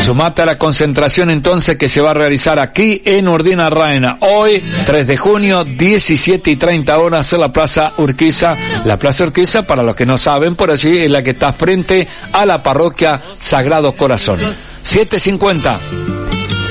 Sumate a la concentración entonces que se va a realizar aquí en Urdina Raena. Hoy, 3 de junio, 17:30 en la Plaza Urquiza. La Plaza Urquiza, para los que no saben, por allí es la que está frente a la parroquia Sagrado Corazón. 7:50.